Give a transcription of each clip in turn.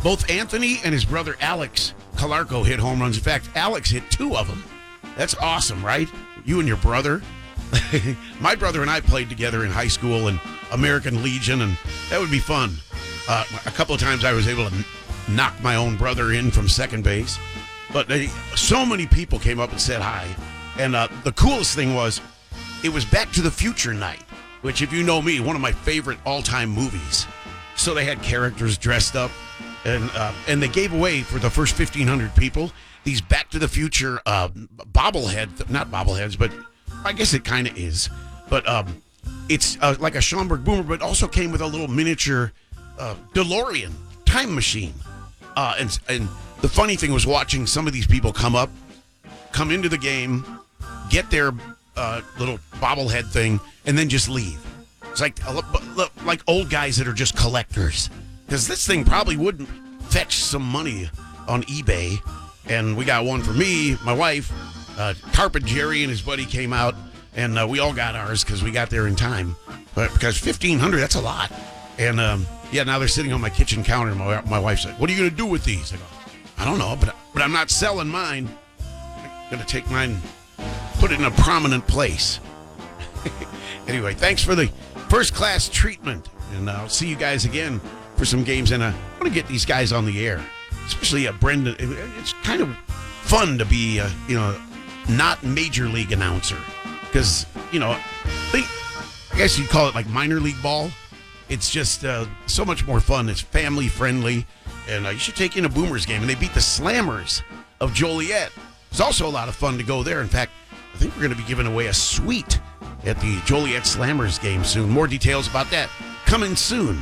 Both Anthony and his brother Alex Calarco hit home runs. In fact, Alex hit 2 of them. That's awesome, right? You and your brother. My brother and I played together in high school and American Legion, and that would be fun. A couple of times I was able to knock my own brother in from second base. But so many people came up and said hi. And the coolest thing was, it was Back to the Future night, which, if you know me, one of my favorite all-time movies. So they had characters dressed up, and they gave away, for the first 1,500 people, these Back to the Future bobblehead, not bobbleheads, but I guess it kind of is. But it's like a Schaumburg Boomer, but also came with a little miniature DeLorean time machine. And the funny thing was watching some of these people come into the game, get their little bobblehead thing, and then just leave. It's like old guys that are just collectors. Because this thing probably wouldn't fetch some money on eBay. And we got one for me, my wife, Carpet Jerry and his buddy came out, and we all got ours because we got there in time. But because 1,500, that's a lot. And now they're sitting on my kitchen counter. And my wife said, "What are you going to do with these?" I go, "I don't know, but I'm not selling mine. I'm going to take mine, put it in a prominent place." Anyway, thanks for the first-class treatment. And I'll see you guys again for some games. And I want to get these guys on the air, especially Brendan. It's kind of fun to be, not major league announcer. Because, I guess you'd call it like minor league ball. It's just so much more fun. It's family friendly. And you should take in a Boomers game. And they beat the Slammers of Joliet. It's also a lot of fun to go there. In fact, I think we're going to be giving away a suite at the Joliet Slammers game soon. More details about that coming soon.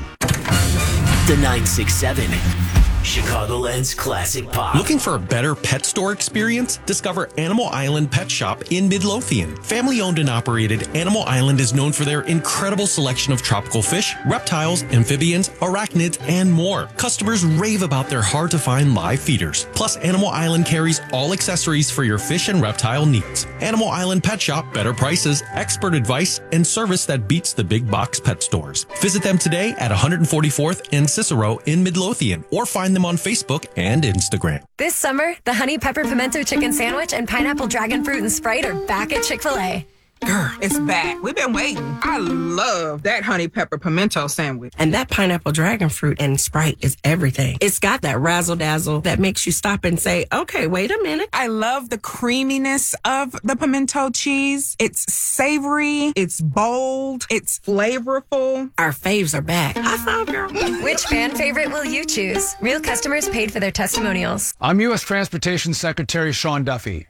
The 967 Chicagoland's Classic Pop. Looking for a better pet store experience? Discover Animal Island Pet Shop in Midlothian. Family owned and operated, Animal Island is known for their incredible selection of tropical fish, reptiles, amphibians, arachnids, and more. Customers rave about their hard to find live feeders. Plus, Animal Island carries all accessories for your fish and reptile needs. Animal Island Pet Shop, better prices, expert advice, and service that beats the big box pet stores. Visit them today at 144th and Cicero in Midlothian, or find them on Facebook and Instagram. This summer, the Honey Pepper Pimento Chicken Sandwich and Pineapple Dragon Fruit and Sprite are back at Chick-fil-A. Girl, it's back. We've been waiting. I love that honey pepper pimento sandwich. And that pineapple dragon fruit and Sprite is everything. It's got that razzle dazzle that makes you stop and say, okay, wait a minute. I love the creaminess of the pimento cheese. It's savory. It's bold. It's flavorful. Our faves are back. I found girl. Which fan favorite will you choose? Real customers paid for their testimonials. I'm U.S. Transportation Secretary Sean Duffy.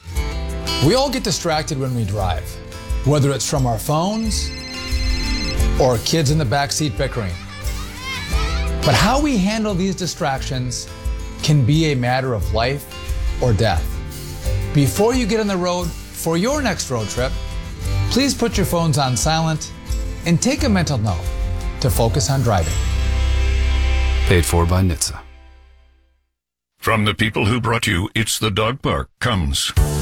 We all get distracted when we drive, whether it's from our phones or kids in the backseat bickering. But how we handle these distractions can be a matter of life or death. Before you get on the road for your next road trip, please put your phones on silent and take a mental note to focus on driving. Paid for by NHTSA. From the people who brought you It's the Dog Park comes